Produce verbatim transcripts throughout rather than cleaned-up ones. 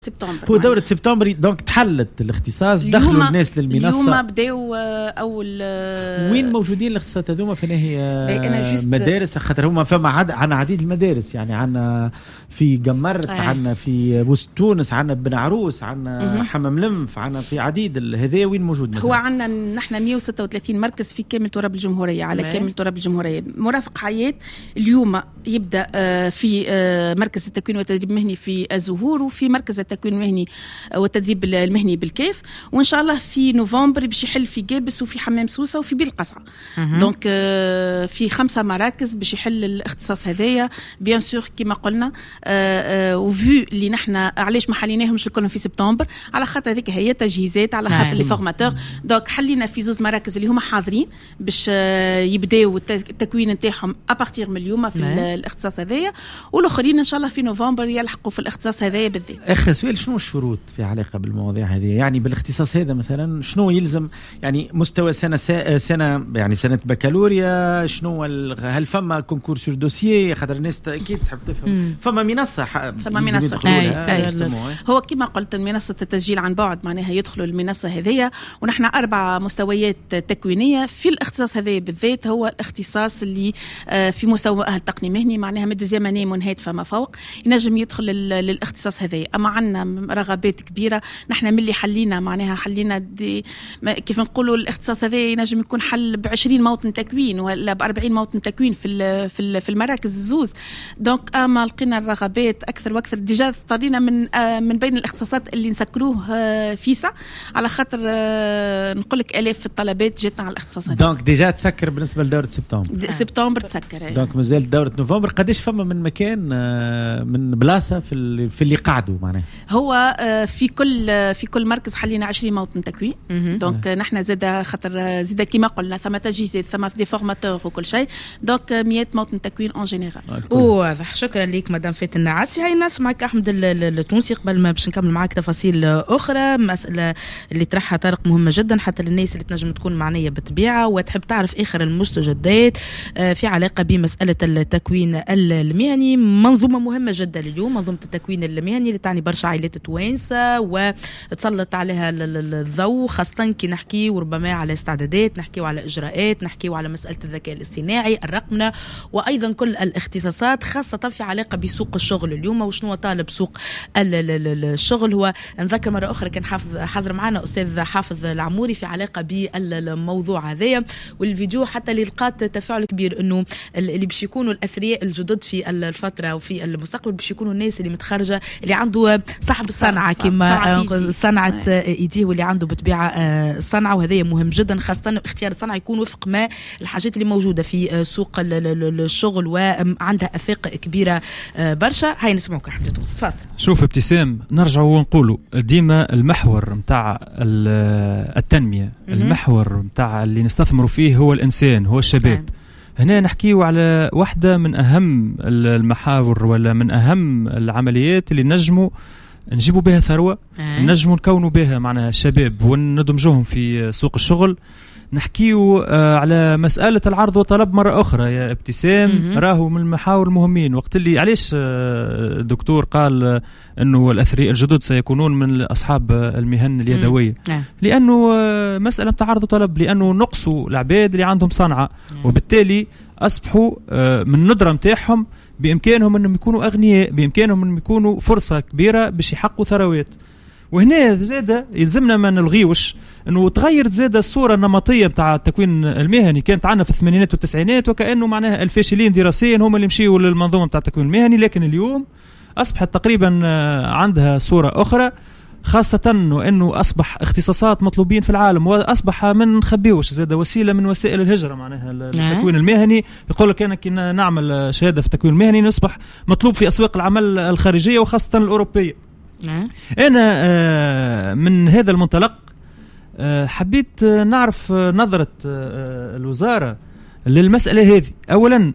سبتمبر. هو دورة سبتمبر دونك تحلت الاختصاص، دخلوا الناس للمنصة اليوم بداو أول. وين موجودين الاختصاصات هذوما؟ فين هي مدارس؟ خاطر هما فما عد... عنا عديد المدارس، يعني عنا في قمرت، آه. عنا في وسط تونس، عنا بن عروس، عنا حمام لمف، عنا في عديد. هذا وين موجود؟ هو عنا نحن مئة وستة وثلاثين مركز في كامل تراب الجمهورية، على مين. كامل تراب الجمهورية. مرافق حياة اليوم يبدأ في مركز التكوين والتدريب المهني في الزهور، وفي مركز التكوين المهني والتدريب المهني بالكيف، وان شاء الله في نوفمبر باش يحل في جابس وفي حمام سوسه وفي بير القصعه. دونك في خمسه مراكز باش يحل الاختصاص هذايا بيان سور كما قلنا. وفي اللي نحن علاش ما حليناهمش الكل في سبتمبر، على خاطر هذيك هي تجهيزات، على خاطر لي فورماتور. دونك حلينا في زوز مراكز اللي هما حاضرين باش يبداو التكوين نتاعهم ابارتير من اليوم في الاختصاص هذايا، والاخرين ان شاء الله في نوفمبر يلحقوا في الاختصاص هذايا بالذات. اخر سؤال، شنو الشروط في علاقه بالمواضيع هذه؟ يعني بالاختصاص هذا مثلا شنو يلزم؟ يعني مستوى سنه سنه يعني سنه بكالوريا، شنو هل فما كونكور سور دوسيي؟ خاطر الناس اكيد تحب تفهم. فما منصه فما منصه هو كما قلت منصه التسجيل عن بعد، معناها يدخلوا المنصه هذه، ونحن اربع مستويات تكوينيه في الاختصاص هذا بالذات. هو الاختصاص اللي في مستوى مؤهل تقني مهني، معناها من دوزيام اني منهيت فما فوق ينجم يدخل للاختصاص هذا. اما عندنا رغبات كبيره، نحن ملي حلينا معناها حلينا دي كيف نقولوا الاختصاص هذا ينجم يكون حل بعشرين موطن تكوين ولا بأربعين موطن تكوين في في في المراكز الزوز. دونك اما لقينا الرغبات اكثر واكثر، ديجا اضطرينا من من بين الاختصاصات اللي نسكروه فيسا، على خاطر نقول لك الاف الطلبات جاتنا على الاختصاص هذا. دونك ديجا تسكر بالنسبه لدوره سبتمبر. آه. سبتمبر تسكر. دونك مازال دوره نوفمبر. قداش فما من مكان من بلاصه في في اللي قعدوا معناها؟ هو في كل في كل مركز حلينا عشرين موطن تكوين. دونك نحن زاد خاطر زاد كما قلنا ثم تجهيزات، ثم دي فورماتور وكل شيء. دونك مئة موطن تكوين اون جينيرال. واضح. شكرا لك مدام فاتن نعاتي. هاي الناس معك احمد التونسي. قبل ما باش نكمل معك تفاصيل اخرى، مساله اللي طرحها طارق مهمه جدا حتى للناس اللي تنجم تكون معنيه بالطبيعه وتحب تعرف اخر المستجدات في علاقه بمساله التكوين المهني. منظومه مهمه جدا اليوم، منظومه التكوين المهني اللي تعني برشا عائلات توانسه وتسلط عليها الضوء، خاصه كي نحكي وربما على استعدادات، نحكيو على اجراءات، نحكيو على مساله الذكاء الاصطناعي، الرقمنه، وايضا كل الاختصاصات، خاصه في علاقه بسوق الشغل اليوم وشنو طالب سوق الشغل. هو نذكر مره اخرى كان حافظ حاضر معنا استاذ حافظ العموري في علاقه بالموضوع هذايا، والفيديو حتى اللي لقات تفاعل كبير انه اللي باش يكونوا الاثرياء الجدد في الفتره وفي المستقبل باش يكونوا الناس اللي متخرجه اللي عنده صاحب الصنعه كما صنعه ايديه واللي عنده بطبيعه الصنعه، وهذا مهم جدا، خاصه اختيار الصنعه يكون وفق ما الحاجات اللي موجوده في سوق الشغل وعندها افاق كبيره برشا. هاي نسمعوك احمد توس. تفضل. شوف ابتسام، نرجع ونقولوا ديما المحور متاع التنميه، المحور متاع اللي نستثمروا فيه هو الانسان، هو الشباب. هنا نحكيو على واحدة من أهم المحاور ولا من أهم العمليات اللي نجموا نجيبوا بها ثروة، آه. نجموا نكونوا بها معناها الشباب وندمجوهم في سوق الشغل. نحكيو آه على مسألة العرض والطلب مرة أخرى يا ابتسام، راهو من المحاور المهمين. وقت اللي علاش آه الدكتور قال آه أنه الأثرياء الجدد سيكونون من أصحاب آه المهن اليدوية، آه. لأنه آه مسألة عرض وطلب، لأنه نقصوا العباد اللي عندهم صنعة، آه. وبالتالي أصبحوا آه من الندرة متاعهم بإمكانهم أنهم يكونوا أغنياء، بإمكانهم أنهم يكونوا فرصة كبيرة باش يحققوا ثروات. وهنا زادة يلزمنا ما نلغيوش انه تغيرت زادة الصورة النمطية بتاع التكوين المهني. كانت عنا في الثمانينات والتسعينات وكأنه معناها الفاشلين دراسيا هم اللي مشيوا للمنظومة بتاع التكوين المهني، لكن اليوم أصبحت تقريبا عندها صورة أخرى، خاصة أنه أصبح اختصاصات مطلوبين في العالم، وأصبح من نخبيوش زادة وسيلة من وسائل الهجرة معناها التكوين المهني. يقول لك أنا كنا نعمل شهادة في التكوين المهني نصبح مطلوب في أسواق العمل الخارجية وخاصة الأوروبية. أنا من هذا المنطلق حبيت نعرف نظرة الوزارة للمسألة هذه. أولا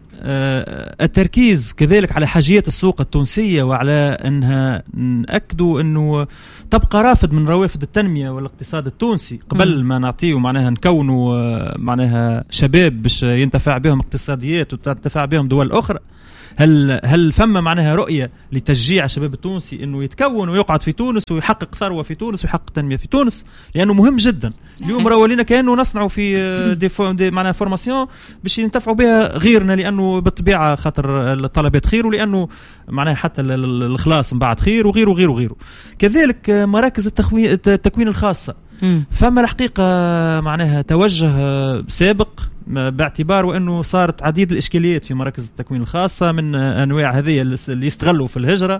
التركيز كذلك على حاجيات السوق التونسية وعلى أنها نأكدوا أنه تبقى رافد من روافد التنمية والاقتصاد التونسي قبل ما نعطيه معناها نكونوا معناها شباب باش ينتفع بهم اقتصاديات وتنتفع بهم دول أخرى. هل هل فما معناها رؤية لتشجيع الشباب التونسي انه يتكون ويقعد في تونس ويحقق ثروة في تونس ويحقق تنمية في تونس؟ لانه مهم جدا. اليوم راولينا كانه نصنعوا في دي, فو دي معناها فورماسيون باش ينتفعوا بها غيرنا، لانه بالطبيعة خاطر الطلبات خير، ولانه معناها حتى الخلاص من بعد خير، وغيره وغيره وغيره. كذلك مراكز التكوين الخاصة، فما الحقيقة معناها توجه سابق باعتبار وأنه صارت عديد الإشكاليات في مراكز التكوين الخاصة من أنواع هذه اللي يستغلوا في الهجرة.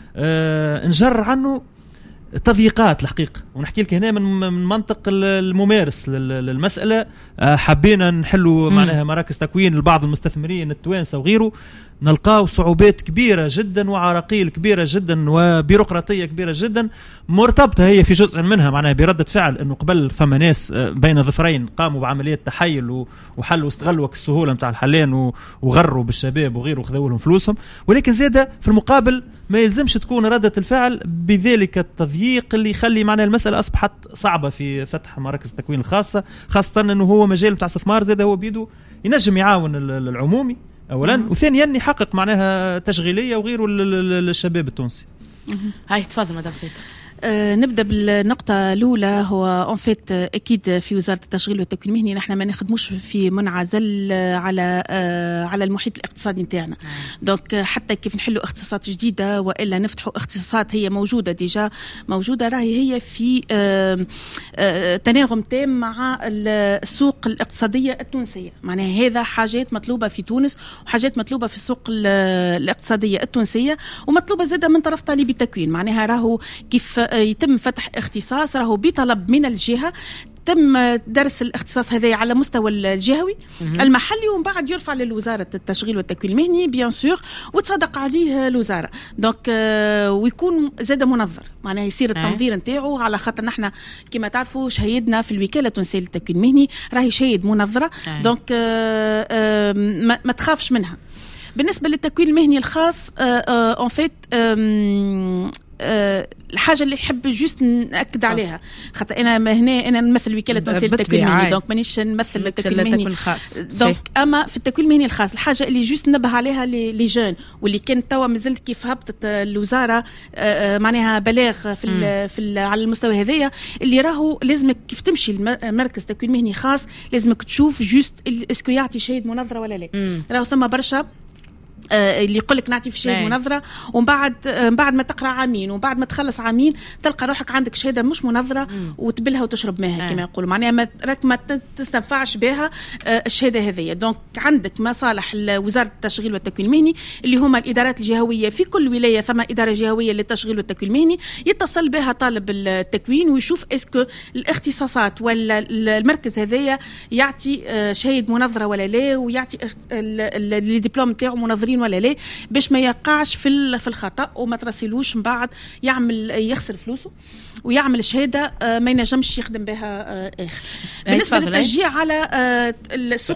أه نجر عنه تضييقات الحقيقة، ونحكي لك هنا من منطق الممارس للمسألة. أه حبينا نحلوا معناها مراكز تكوين لبعض المستثمرين التوانسة وغيره، نلقاو صعوبات كبيرة جدا وعراقيل كبيرة جدا وبيروقراطية كبيرة جدا، مرتبطة هي في جزء منها معناها بردة فعل انه قبل فما ناس بين ظفرين قاموا بعمليات تحيل وحلوا استغلوا السهولة متاع الحلين وغروا بالشباب وغيره وخذوا لهم فلوسهم. ولكن زيادة في المقابل ما يلزمش تكون ردة الفعل بذلك التضييق اللي يخلي معناها المسألة أصبحت صعبة في فتح مراكز التكوين الخاصة، خاصة انه هو مجال متاع استثمار زيادة هو بيده ينجم يعاون العمومي اولا، وثانيا يحقق معناها تشغيليه وغيره للشباب التونسي. هاي تفضل مدام فاتن. أه نبدا بالنقطه الاولى. هو اون فيت اكيد في وزاره التشغيل والتكوين المهني نحن ما نخدموش في منعزل على أه على المحيط الاقتصادي نتاعنا. دونك حتى كيف نحلوا اختصاصات جديده والا نفتحوا اختصاصات هي موجوده ديجا موجوده، راهي هي في أه أه تناغم تام مع السوق الاقتصاديه التونسيه. معناها هذا حاجات مطلوبه في تونس وحاجات مطلوبه في السوق الاقتصاديه التونسيه ومطلوبه زاده من طرف طالب التكوين. معناها راهو كيف يتم فتح اختصاص راهو بطلب من الجهة، تم درس الاختصاص هذا على مستوى الجهوي المحلي ومن بعد يرفع للوزارة التشغيل والتكوين المهني بيان سور وتصدق عليه الوزارة. دونك آه ويكون زاد منظر، معناه يصير التنظير نتاعو على خاطر نحن كما تعرفوا شهيدنا في الوكالة التونسية للتكوين المهني راهي شهيد منظرة. دونك آه آه ما, ما تخافش منها. بالنسبة للتكوين المهني الخاص اون فيت أه الحاجه اللي حب جوست ناكد عليها خاطر انا هنا انا نمثل وكاله تونسيه للتكوين المهني، دونك مانيش نمثل التكوين المهني الخاص. دونك اما في التكوين المهني الخاص الحاجه اللي جوست نبه عليها لي جون واللي كانت توا مازلت كيف هبطت الوزاره أه معناها بلاغ في ال في ال على المستوى هذايا اللي راهو لازمك كيف تمشي المركز تكوين مهني خاص لازمك تشوف جوست اسكو يعطي شهاده مناظره ولا لا. راهو ثم برشا آه اللي يقول لك نعطي في شهاده منظره ومن بعد آه بعد ما تقرا عامين وبعد ما تخلص عامين تلقى روحك عندك شهاده مش منظره وتبلها وتشرب ماها كما يقولوا، معناها ما راك ما تستنفعش بها آه الشهاده هذه. دونك عندك مصالح وزاره التشغيل والتكوين المهني اللي هما الادارات الجهويه، في كل ولايه ثم اداره جهويه للتشغيل والتكوين المهني يتصل بها طالب التكوين ويشوف اسكو الاختصاصات ولا المركز هذايا يعطي آه شهاده منظره ولا لا، ويعطي الدبلوم نتاعو منظرين ولا لا، باش ما يقعش في في الخطا وما ترسلوش من بعد يعمل يخسر فلوسه ويعمل الشهاده ما ينجمش يخدم بها اخر. بالنسبه للتشجيع على السوق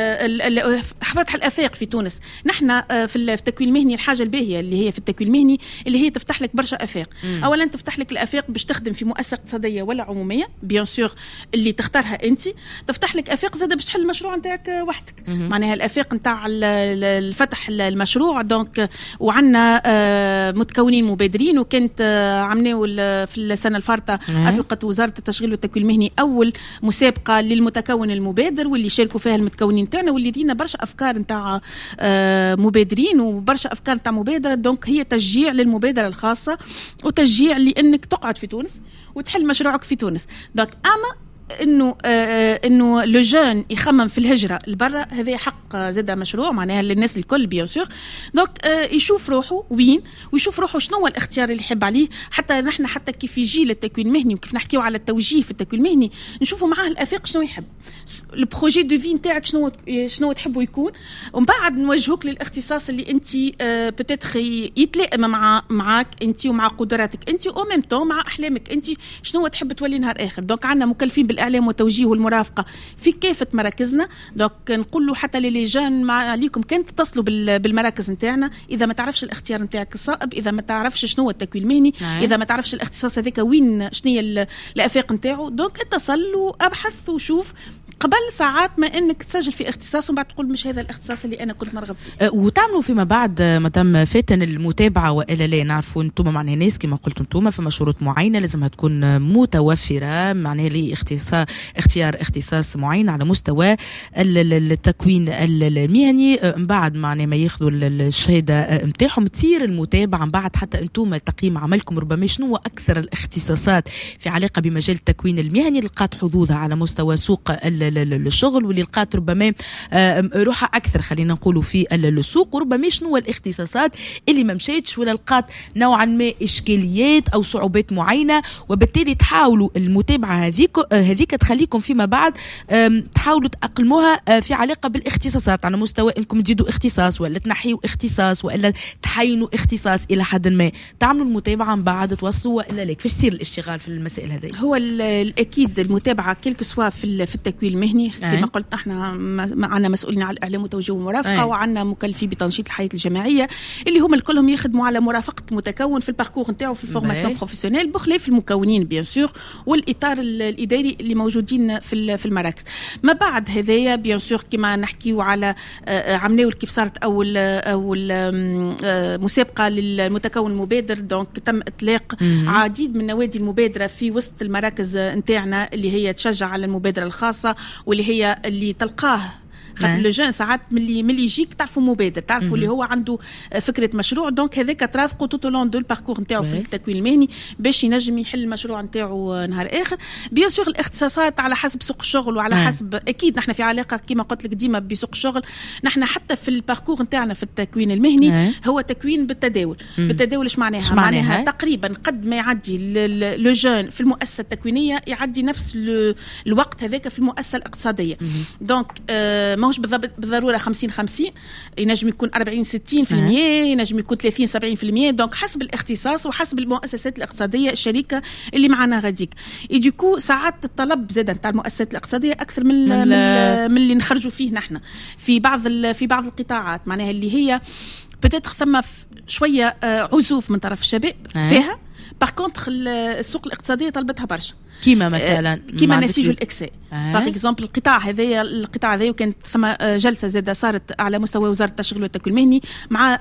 فتح الافاق في تونس، نحن في التكوين المهني الحاجه الباهيه اللي هي في التكوين المهني اللي هي تفتح لك برشا افاق. مم. اولا تفتح لك الافاق باش تخدم في مؤسسه اقتصاديه ولا عموميه بيان سور اللي تختارها انت، تفتح لك افاق زاده باش تحل المشروع نتاعك وحدك. مم. معناها الافاق نتاع الفتح المشروع. دونك وعندنا متكونين مبادرين، وكانت عملناه في السنه الفارطه اطلقت وزاره التشغيل والتكوين المهني اول مسابقه للمتكون المبادر واللي شاركوا فيها المتكونين تاعنا واللي دينا برشا افكار نتاع مبادرين وبرشا افكار نتاع مبادره. دونك هي تشجيع للمبادره الخاصه وتشجيع لانك تقعد في تونس وتحل مشروعك في تونس. دونك اما انه آه انه لو جون يخمم في الهجره لبرا هذا حق زاد مشروع معناها للناس الكل بيان سور. دونك آه يشوف روحه وين ويشوف روحه شنو هو الاختيار اللي يحب عليه، حتى نحن حتى كيف يجي للتكوين المهني وكيف نحكيو على التوجيه في التكوين المهني نشوفوا معاه الافاق شنو يحب، البروجي دو في نتاعك شنو شنو تحبوا يكون، ومن بعد نوجهوك للاختصاص اللي انت آه بتاتخ يتلائم مع معاك انت ومع قدراتك انت او ميم طون مع احلامك انت شنو تحب تولي نهار اخر. دونك عندنا مكلفين بال الاعلام والتوجيه والمرافقه في كافه مراكزنا. دونك نقول له حتى لي جان ما عليكم كان تتصلوا بالمراكز نتاعنا، اذا ما تعرفش الاختيار نتاعك الصائب، اذا ما تعرفش شنو هو التكوين المهني، اذا ما تعرفش الاختصاص هذاك وين شنو هي الافاق نتاعو، دونك اتصل وابحث وشوف قبل ساعات ما انك تسجل في اختصاص ومن بعد تقول مش هذا الاختصاص اللي انا كنت نرغب فيه. أه وتعملوا فيما بعد مدام فاتن المتابعه والا لا؟ نعرفوا انتم معناها ناس كما قلتوا انتم فما شروط معينه لازمها تكون متوفره معناها لاختصاص اختيار اختصاص معين على مستوى التكوين المهني. من بعد معناها ما ياخذوا الشهاده نتاعهم تصير المتابعه من بعد حتى انتم تقييم عملكم ربما شنو اكثر الاختصاصات في علاقه بمجال التكوين المهني اللي لقات حظوظها على مستوى سوق الشغل واللي لقات ربما روحها اكثر خلينا نقولوا في السوق، وربما شنو الاختصاصات اللي ما مشيتش ولا لقات نوعا ما اشكاليات او صعوبات معينه، وبالتالي تحاولوا المتابعه هذيك هذيك تخليكم فيما بعد تحاولوا تاقلموها في علاقه بالاختصاصات على مستوى انكم تزيدوا اختصاص ولا تنحيوا اختصاص ولا تحينوا اختصاص الى حد ما، تعملوا المتابعه من بعد توصلوا والا لا كيفاش يصير الاشتغال في المسائل هذه؟ هو الاكيد المتابعه كلك سوا في في التكوين المهني كما قلت احنا معنا مسؤولين على الاعلام والتوجيه والمرافقه، وعندنا مكلفين بتنشيط الحياه الجماعيه اللي هم الكلهم يخدموا على مرافقه المتكون في الباركور نتاعو في الفورماسيون بروفيسيونيل بخلاف المكونين بيان سور والاطار الاداري اللي موجودين في في المراكز. ما بعد هذايا بيان سور كما نحكيو على عملوا كيف صارت اول اول مسابقه للمتكون المبادر، دونك تم اطلاق عديد من نوادي المبادره في وسط المراكز نتاعنا اللي هي تشجع على المبادره الخاصه واللي هي اللي تلقاه خاطر لو جون ساعات ملي ملي يجيك تعرفوا مبادر تعرفوا اللي هو عنده فكره مشروع، دونك هذاك ترافقوا توتو لون دو الباركور نتاعو في التكوين المهني باش ينجم يحل المشروع نتاعو نهار اخر. بيان سور الاختصاصات على حسب سوق الشغل وعلى أه. حسب اكيد نحن في علاقه كما قلت لك ديما بسوق الشغل. نحن حتى في الباركور نتاعنا في التكوين المهني أه. هو تكوين بالتداول. مم. بالتداول ايش معناها؟ معناها تقريبا قد ما يعدي لو جون في المؤسسه التكوينيه يعدي نفس الوقت هذاك في المؤسسه الاقتصاديه. دونك آه ماهوش بالضروره خمسين خمسين، ينجم يكون أربعين ستين بالمئة، ينجم يكون ثلاثين سبعين بالمئة، دونك حسب الاختصاص وحسب المؤسسات الاقتصاديه الشركه اللي معنا غاديك. يديكو ساعات الطلب زاد نتاع المؤسسات الاقتصاديه اكثر من من, من اللي نخرجوا فيه نحن في بعض في بعض القطاعات معناها اللي هي بتاتخ ثم شويه عزوف من طرف الشباب فيها. باغ كونتخ السوق الاقتصاديه طلبتها برشا كيما مثلا كيما نسيج الاكساء باغ اكزومبل القطاع هذايا القطاع هذايا وكانت ثم جلسه زاده صارت على مستوى وزاره التشغيل والتكوين المهني مع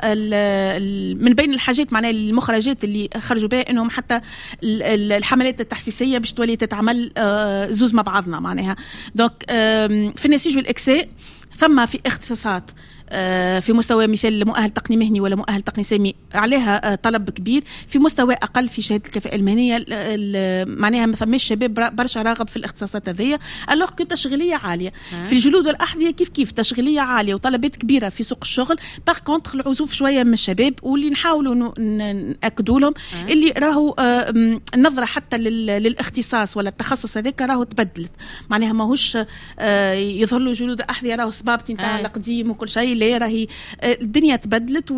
من بين الحاجات معناها المخرجات اللي خرجوا بها انهم حتى الحملات التحسيسيه باش تولي تتعمل زوز مع بعضنا معناها. دونك في النسيج والاكساء ثم في اختصاصات في مستوى مثل مؤهل تقني مهني ولا مؤهل تقني سامي عليها طلب كبير، في مستوى اقل في شهاده الكفاءه المهنيه معناها ما ثماش شباب برشا راغب في الاختصاصات هذيا، الوغ كو تشغيليه عاليه في الجلود والاحذيه كيف كيف تشغيليه عاليه وطلبات كبيره في سوق الشغل. باغ كونتخ العزوف شويه من الشباب واللي نحاولوا ناكدوا لهم اللي راهو النظره حتى للاختصاص ولا التخصص هذاك راهو تبدلت معناها ماهوش يظهر له جلود احذيه راهو صبابتي نتاع القديم وكل شيء، لا راهي الدنيا تبدلت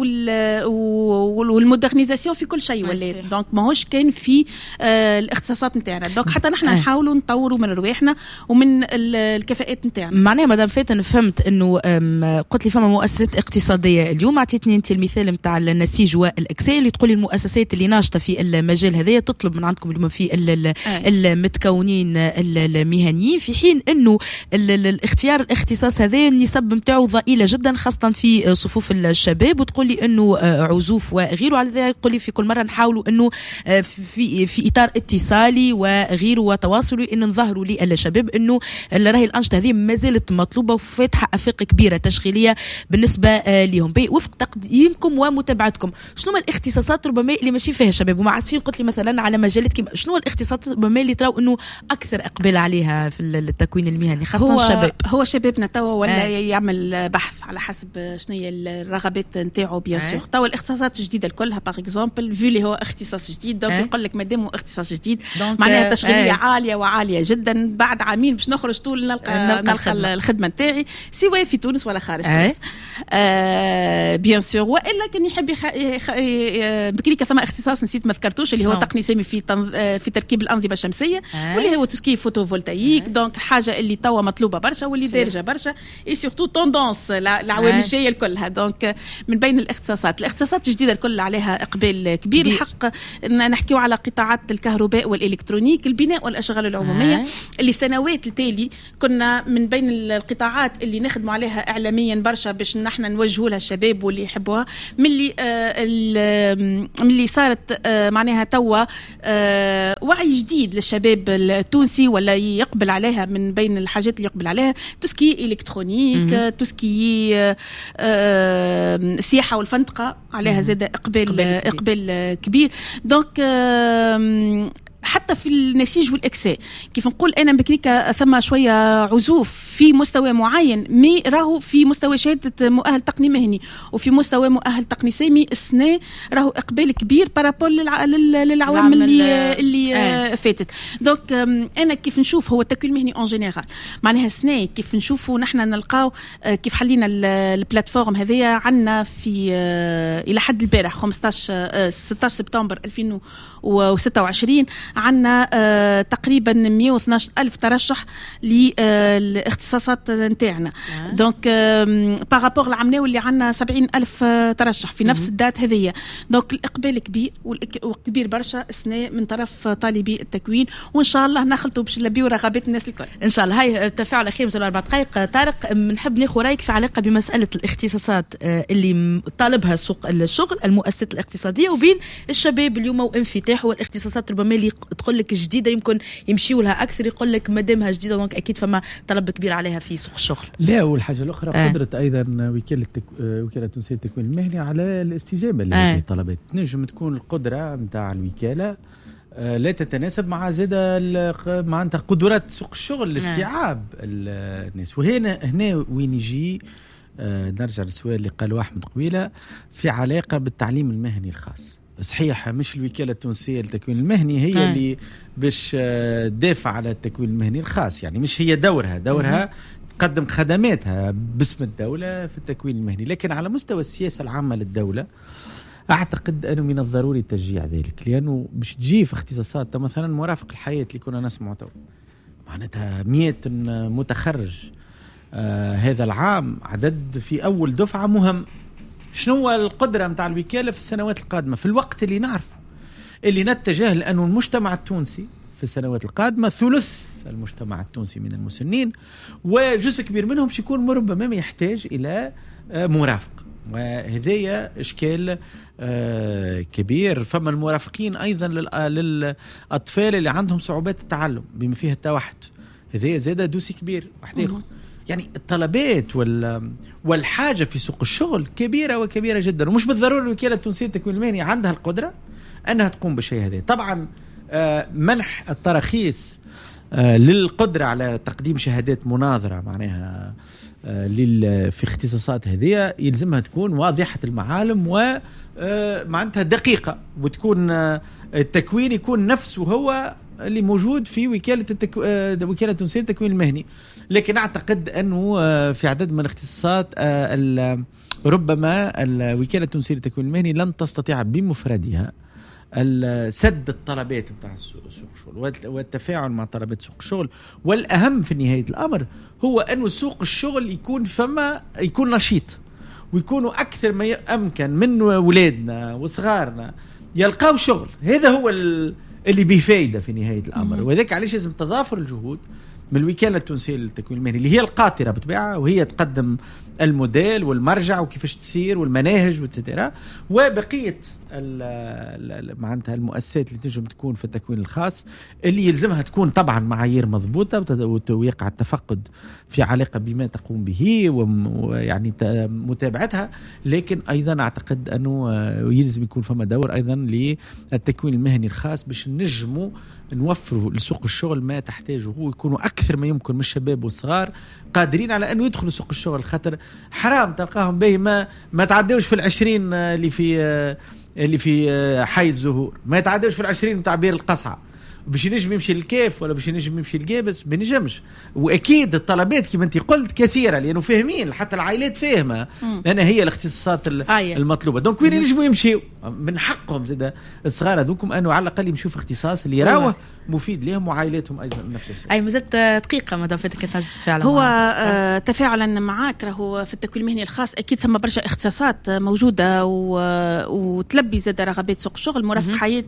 والمودرنيزاسيون في كل شيء ولات. دونك ماهوش كان في الاختصاصات نتاعنا، دونك حتى نحن نحاولوا نطوروا من رواحنا ومن الكفاءات نتاعنا. معناها مدام فاتن فهمت انه قلت لي فما مؤسسات اقتصاديه اليوم، عطيتني انت المثال نتاع النسيج والاكساء اللي تقولي المؤسسات اللي ناشطه في المجال هذايا تطلب من عندكم اليوم في المتكونين المهنيين، في حين انه الاختيار الاختصاص هذا النسب نتاعو ضئيله جدا خاصه في صفوف الشباب، وتقول لي انه عزوف وغيره. على ذلك تقول لي في كل مره نحاولوا انه في في اطار اتصالي وغيره وتواصلي انه نظهروا للشباب انه راهي الانشطه هذه ما زالت مطلوبه وفاتحه افاق كبيره تشغيليه بالنسبه لهم وفق تقديمكم ومتابعتكم. شنو ما الاختصاصات ربما اللي ماشي فيها شباب ومعزفين؟ قلت لي مثلا على مجالات كيما شنو الاختصاصات ربما اللي تراو انه اكثر اقبال عليها في التكوين المهني خاصه هو الشباب؟ هو شبابنا توا ولا آه. يعمل بحث على حسب حسب شنو هي الرغبات نتاعو بيان سور. توا الاختصاصات الجديده كلها باغ اكزومبل في اللي هو اختصاص جديد دونك يقول لك مادام هو اختصاص جديد معناها تشغيليه عاليه وعاليه جدا، بعد عامين باش نخرج طول نلقى نلقى الخدمه نتاعي سواء في تونس ولا خارج تونس آه بيان سور. والا كان يحب يخ... يخ... بكريكه ثم اختصاص نسيت ما ذكرتوش اللي هو تقني سامي في تنظ... في تركيب الانظمه الشمسيه أه. واللي هو تسكي فوتوفولتايك أه. دونك حاجه اللي توا مطلوبه برشا واللي دارجه برشا اي سورتو توندونس العوامل أه. الجايه كلها. دونك من بين الاختصاصات الاختصاصات الجديده الكل عليها اقبال كبير بي. الحق نحكيو على قطاعات الكهرباء والالكترونيك البناء والاشغال العموميه أه. اللي سنوات التالي كنا من بين القطاعات اللي نخدموا عليها اعلاميا برشا باش نحن نوجهوا لها الشباب واللي يحبوها. ملي آه ملي صارت آه معناها توا آه وعي جديد للشباب التونسي ولا يقبل عليها من بين الحاجات اللي يقبل عليها توسكي الكترونيك توسكي آه آه السياحه والفندقه عليها زاد اقبال اقبال كبير. دونك آه حتى في النسيج والاكساء كيف نقول انا بكريكا ثم شويه عزوف في مستوى معين مي راهو في مستوى شهاده مؤهل تقني مهني وفي مستوى مؤهل تقني سامي السنه راهو اقبال كبير بارابول للع... للعوام اللي اللي آه. فاتت. دونك انا كيف نشوف هو التكوين المهني اون جينيرال معناها السنه كيف نشوفوا نحن نلقاو كيف حلينا البلاتفورم هذيا عندنا في الى حد البارح خمسطاش ستة عشر سبتمبر ألفين وستة وعشرين عندنا آه تقريبا مئة واثناشر ألف ترشح للاختصاصات نتاعنا. آه. دونك بارابور العمناوي اللي عندنا سبعين ألف ترشح في نفس الدات هذية. دونك الإقبال كبير وكبير برشا السنة من طرف طالبي التكوين وإن شاء الله نخلطوا باش نلبيو رغبات الناس الكل إن شاء الله. هاي التفاعل الأخير مثل أربع دقائق. طارق بنحب ناخذ رأيك في علاقة بمسألة الاختصاصات اللي طالبها سوق الشغل المؤسسات الاقتصادية وبين الشباب اليوم وانفتاح والاختصاصات ربما اللي تقول لك جديده يمكن يمشيوا لها اكثر يقول لك مادامها جديده دونك اكيد فما طلب كبير عليها في سوق الشغل. لا والحاجه الاخرى آه. قدرت ايضا وكاله تك... وكاله تونسيه للتكوين المهني على الاستجابه لهذه الطلبات. آه. نجم تكون القدره نتاع الوكاله آه لا تتناسب مع زاده معناتها قدرات سوق الشغل لاستيعاب آه. الناس. وهنا هنا وين يجي آه نرجع للسؤال اللي قاله احمد قبيله في علاقه بالتعليم المهني الخاص. صحيح مش الوكالة التونسية للتكوين المهني هي آه. اللي باش تدافع على التكوين المهني الخاص، يعني مش هي دورها دورها آه. تقدم خدماتها باسم الدولة في التكوين المهني، لكن على مستوى السياسة العامة للدولة أعتقد أنه من الضروري تشجيع ذلك، لأنه باش تجي في اختصاصات مثلا مرافق الحياة اللي كنا نسمع تو معناتها مئة متخرج آه هذا العام عدد في أول دفعة مهم. شنو هو القدرة متاع الوكالة في السنوات القادمة في الوقت اللي نعرفه اللي نتجه لأنه المجتمع التونسي في السنوات القادمة ثلث المجتمع التونسي من المسنين وجزء كبير منهم باش يكون ربما يحتاج إلى مرافق، وهذا إشكال كبير. فما المرافقين أيضا للأطفال اللي عندهم صعوبات التعلم بما فيها التوحد، هذا زاد دوسي كبير واحد. يعني الطلبات والحاجة في سوق الشغل كبيرة وكبيرة جدا، ومش بالضرورة الوكالة التونسية للتكوين المهني عندها القدرة أنها تقوم بالشيء هذا. طبعا منح التراخيص للقدرة على تقديم شهادات مناظرة معناها في اختصاصات هذه يلزمها تكون واضحة المعالم ومعناتها دقيقة، وتكون التكوين يكون نفسه هو اللي موجود في وكالة التكو... وكالة التونسية للتكوين المهني. لكن أعتقد أنه في عدد من الاختصاصات ربما الوكالة التونسية للتكوين المهني لن تستطيع بمفردها سد الطلبات بتاع سوق الشغل والتفاعل مع طلبات سوق الشغل. والأهم في نهاية الأمر هو أنه سوق الشغل يكون فما يكون نشيط، ويكونوا أكثر ما أمكن من ولادنا وصغارنا يلقاو شغل. هذا هو اللي بفايدة في نهاية الأمر، وذلك عليش لازم تضافر الجهود من الوكالة التونسية للتكوين المهني اللي هي القاطرة بطبيعة، وهي تقدم الموديل والمرجع وكيفاش تسير والمناهج وتترى، وبقية معناتها المؤسسات اللي تنجم تكون في التكوين الخاص اللي يلزمها تكون طبعا معايير مضبوطة ويقع التفقد في علاقة بما تقوم به ويعني متابعتها، لكن أيضا أعتقد أنه يلزم يكون فما دور أيضا للتكوين المهني الخاص باش نجموا نوفروا لسوق الشغل ما تحتاجه، ويكونوا أكثر ما يمكن من الشباب والصغار قادرين على أنه يدخلوا سوق الشغل. خاطر حرام تلقاهم به ما ما تعدوش في العشرين اللي في اللي في حي الزهور، ما يتعدوش في العشرين متاع بير القصعة باش ينجم يمشي الكيف ولا باش ينجم يمشي الجابس ما نجمش. واكيد الطلبات كما انت قلت كثيره لانه فاهمين، حتى العائلات فاهمه لان هي الاختصاصات المطلوبه. دونك وين ينجموا يمشيوا من حقهم زاد الصغار هذوكم انه على الاقل يمشوا في اختصاص اللي يراوه مفيد لهم وعائلاتهم ايضا نفس الشيء. اي مازالت دقيقه ما دافتك كنت تفاعل هو آه تفاعلا معاك. راهو في التكوين المهني الخاص اكيد ثم برشا اختصاصات موجوده وتلبي زاد رغبات سوق الشغل. مرافق حياه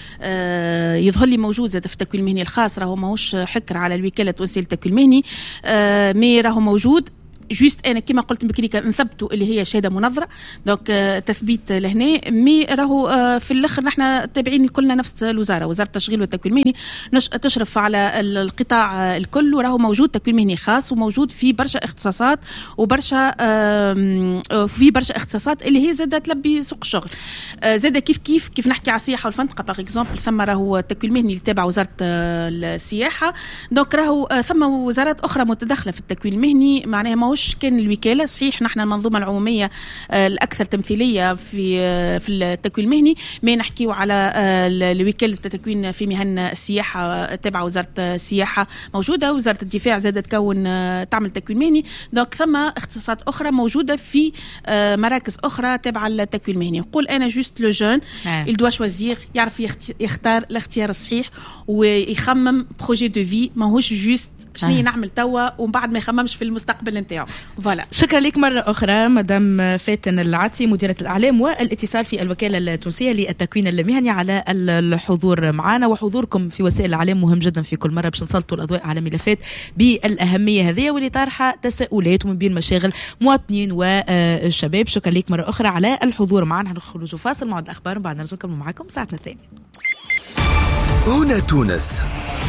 آه يظهر لي موجود زاد في التكوين المهني الخاص، راهو ماهوش حكر على الوكاله التونسيه للتكوين المهني، آه مي راهو موجود. جوست انا كما قلت بكري نثبتوا اللي هي شهاده منظره، دونك آه تثبيت لهنا. مي راهو آه في الاخر نحن تابعين كلنا نفس الوزاره، وزاره التشغيل والتكوين المهني تشرف على القطاع الكل، وراهو موجود تكوين مهني خاص وموجود في برشا اختصاصات وبرشا آه في برشا اختصاصات اللي هي زاده تلبي سوق الشغل. آه زاده كيف كيف كيف نحكي على السياحه والفندقه باغ اكزومبل، ثم راهو التكوين المهني اللي تابع وزاره آه السياحه، دونك راهو آه ثم وزارات اخرى متداخله في التكوين المهني. معناها ماهوش كان الوكاله صحيح نحن المنظومه العموميه آه الاكثر تمثيليه في آه في التكوين المهني، ما نحكيو على آه الوكاله التكوين في مهن السياحه تابعه وزاره السياحه موجوده، وزاره الدفاع زادت تكون آه تعمل تكوين مهني. دونك ثم اختصاصات اخرى موجوده في آه مراكز اخرى تابعه التكوين المهني. نقول انا جوست لو جون il doit choisir، يعرف يختار الاختيار الصحيح ويخمم بروجي دو في، ماهوش جوست شنو آه. نعمل توا ومن بعد ما يخممش في المستقبل نتاعو. فوالا. شكرا لك مرة أخرى مدام فاتن العاتي مديرة الإعلام والاتصال في الوكالة التونسية للتكوين المهني على الحضور معنا، وحضوركم في وسائل الإعلام مهم جدا في كل مرة باش نسلطوا الأضواء على ملفات بالأهمية هذه واللي طرحها تساؤلات ومن بين مشاغل مواطنين والشباب. شكرا لك مرة أخرى على الحضور معنا. نخرجوا فاصل مع الأخبار وبعد نرجع نكمل معكم ساعتنا الثانية. هنا تونس.